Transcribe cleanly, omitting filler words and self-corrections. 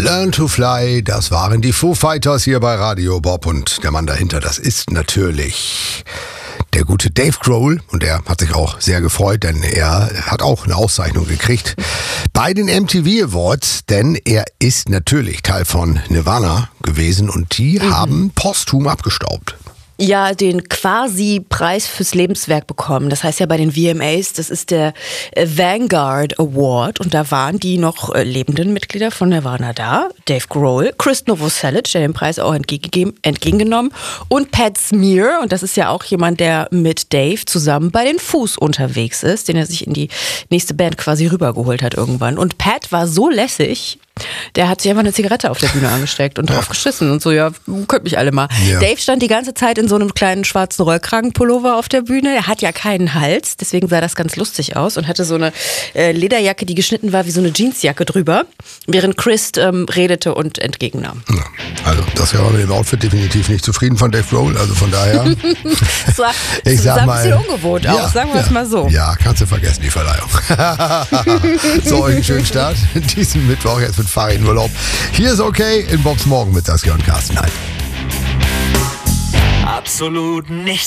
Learn to Fly, das waren die Foo Fighters hier bei Radio Bob und der Mann dahinter, das ist natürlich der gute Dave Grohl und er hat sich auch sehr gefreut, denn er hat auch eine Auszeichnung gekriegt bei den MTV Awards, denn er ist natürlich Teil von Nirvana gewesen und die haben posthum abgestaubt. Ja, den quasi Preis fürs Lebenswerk bekommen. Das heißt ja bei den VMAs, das ist der Vanguard Award und da waren die noch lebenden Mitglieder von Nirvana da. Dave Grohl, Chris Novoselic, der den Preis auch entgegengenommen und Pat Smear und das ist ja auch jemand, der mit Dave zusammen bei den Foos unterwegs ist, den er sich in die nächste Band quasi rübergeholt hat irgendwann. Und Pat war so lässig, der hat sich einfach eine Zigarette auf der Bühne angesteckt und drauf geschissen und so, ja, könnt mich alle mal. Ja. Dave stand die ganze Zeit in so einem kleinen schwarzen Rollkragenpullover auf der Bühne. Er hat ja keinen Hals, deswegen sah das ganz lustig aus und hatte so eine Lederjacke, die geschnitten war wie so eine Jeansjacke drüber, während Chris redete und entgegennahm. Ja, also das war mit dem Outfit definitiv nicht zufrieden von Dave Grohl, also von daher. Ich sag mal, ein bisschen ungewohnt aus, sagen wir es mal so. Ja, kannst du vergessen, die Verleihung. So, euch einen schönen Start diesen Mittwoch jetzt mit Fahrrad in Urlaub. Hier ist okay in Bobs Morgen mit Saskia und Carsten. Nein. Absolut nicht.